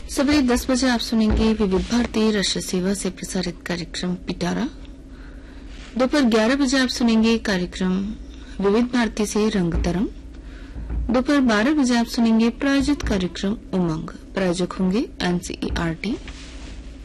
सवेरे 10 बजे आप सुनेंगे विविध भारती राष्ट्रीय सेवा से प्रसारित कार्यक्रम पिटारा। दोपहर 11 बजे आप सुनेंगे कार्यक्रम विविध भारती से रंग तरंग। दोपहर 12 बजे आप सुनेंगे प्रायोजित कार्यक्रम उमंग। प्रायोजक होंगे NCERT।